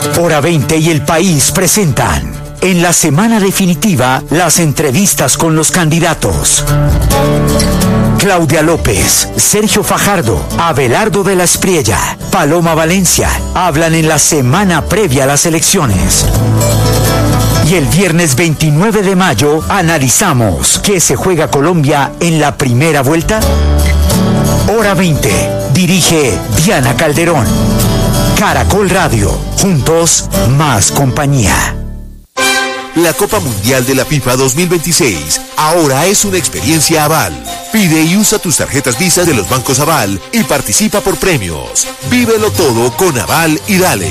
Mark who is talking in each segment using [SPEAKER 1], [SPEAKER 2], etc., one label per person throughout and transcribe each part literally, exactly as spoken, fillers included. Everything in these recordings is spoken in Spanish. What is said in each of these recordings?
[SPEAKER 1] Hora veinte y El País presentan en la semana definitiva las entrevistas con los candidatos. Claudia López, Sergio Fajardo, Abelardo de la Espriella, Paloma Valencia hablan en la semana previa a las elecciones. Y el viernes veintinueve de mayo analizamos qué se juega Colombia en la primera vuelta. Hora veinte, dirige Diana Calderón. Caracol Radio, juntos más compañía.
[SPEAKER 2] La Copa Mundial de la FIFA dos mil veintiséis ahora es una experiencia Aval. Pide y usa tus tarjetas Visa de los bancos Aval y participa por premios. Vívelo todo con Aval y dale.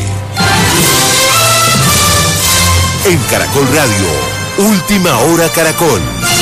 [SPEAKER 2] En Caracol Radio, Última Hora Caracol.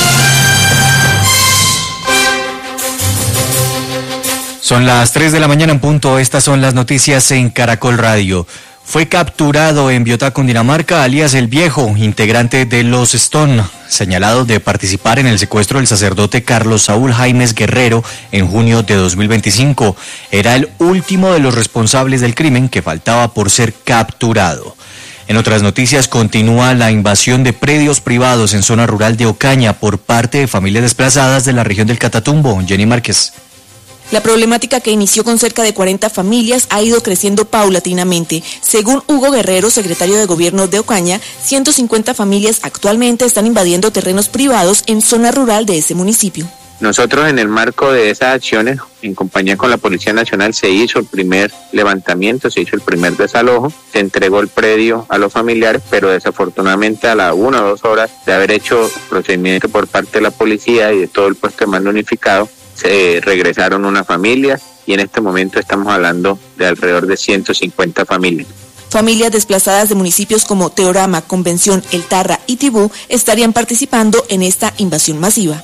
[SPEAKER 3] Son las tres de la mañana en punto. Estas son las noticias en Caracol Radio. Fue capturado en Biotá, Cundinamarca, alias El Viejo, integrante de los Stone, señalado de participar en el secuestro del sacerdote Carlos Saúl Jaimes Guerrero en junio de dos mil veinticinco. Era el último de los responsables del crimen que faltaba por ser capturado. En otras noticias, continúa la invasión de predios privados en zona rural de Ocaña por parte de familias desplazadas de la región del Catatumbo. Jenny Márquez.
[SPEAKER 4] La problemática, que inició con cerca de cuarenta familias, ha ido creciendo paulatinamente. Según Hugo Guerrero, secretario de Gobierno de Ocaña, ciento cincuenta familias actualmente están invadiendo terrenos privados en zona rural de ese municipio.
[SPEAKER 5] Nosotros, en el marco de esas acciones, en compañía con la Policía Nacional, se hizo el primer levantamiento, se hizo el primer desalojo, se entregó el predio a los familiares, pero desafortunadamente a la una o dos horas de haber hecho procedimiento por parte de la policía y de todo el puesto de mando unificado, se regresaron unas familias y en este momento estamos hablando de alrededor de ciento cincuenta familias.
[SPEAKER 4] Familias desplazadas de municipios como Teorama, Convención, El Tarra y Tibú estarían participando en esta invasión masiva.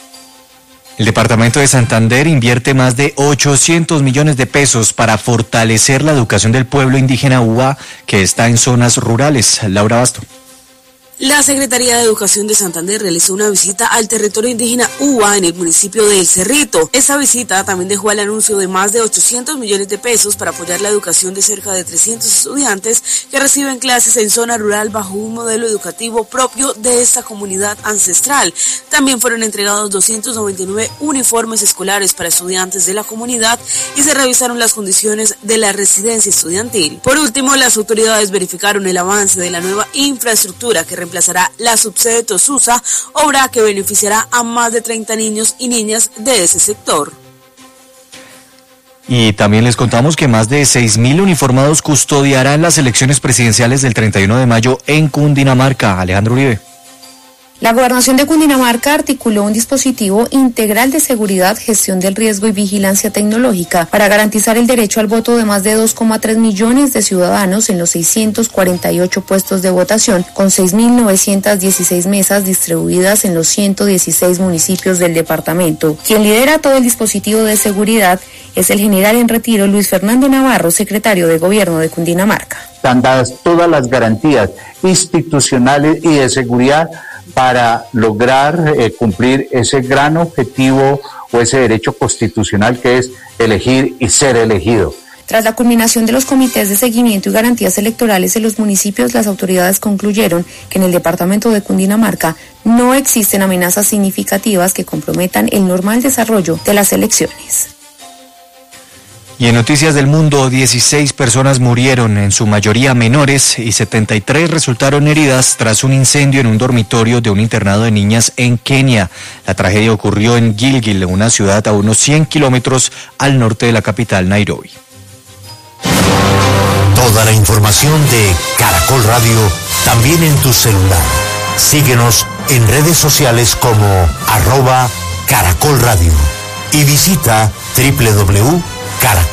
[SPEAKER 3] El departamento de Santander invierte más de ochocientos millones de pesos para fortalecer la educación del pueblo indígena Uba, que está en zonas rurales. Laura Basto.
[SPEAKER 6] La Secretaría de Educación de Santander realizó una visita al territorio indígena Uba en el municipio de El Cerrito. Esa visita también dejó el anuncio de más de ochocientos millones de pesos para apoyar la educación de cerca de trescientos estudiantes que reciben clases en zona rural bajo un modelo educativo propio de esta comunidad ancestral. También fueron entregados doscientos noventa y nueve uniformes escolares para estudiantes de la comunidad y se revisaron las condiciones de la residencia estudiantil. Por último, las autoridades verificaron el avance de la nueva infraestructura que reemplazará la subsede Tosusa, obra que beneficiará a más de treinta niños y niñas de ese sector.
[SPEAKER 3] Y también les contamos que más de seis mil uniformados custodiarán las elecciones presidenciales del treinta y uno de mayo en Cundinamarca. Alejandro Uribe.
[SPEAKER 7] La Gobernación de Cundinamarca articuló un dispositivo integral de seguridad, gestión del riesgo y vigilancia tecnológica para garantizar el derecho al voto de más de dos coma tres millones de ciudadanos en los seiscientos cuarenta y ocho puestos de votación, con seis mil novecientas dieciséis mesas distribuidas en los ciento dieciséis municipios del departamento. Quien lidera todo el dispositivo de seguridad es el general en retiro Luis Fernando Navarro, secretario de Gobierno de Cundinamarca.
[SPEAKER 8] Están dadas todas las garantías institucionales y de seguridad para lograr eh, cumplir ese gran objetivo o ese derecho constitucional que es elegir y ser elegido.
[SPEAKER 7] Tras la culminación de los comités de seguimiento y garantías electorales en los municipios, las autoridades concluyeron que en el departamento de Cundinamarca no existen amenazas significativas que comprometan el normal desarrollo de las elecciones.
[SPEAKER 3] Y en noticias del mundo, dieciséis personas murieron, en su mayoría menores, y setenta y tres resultaron heridas tras un incendio en un dormitorio de un internado de niñas en Kenia. La tragedia ocurrió en Gilgil, una ciudad a unos cien kilómetros al norte de la capital, Nairobi.
[SPEAKER 2] Toda la información de Caracol Radio también en tu celular. Síguenos en redes sociales como arroba Caracol Radio y visita doble u doble u doble u punto caracol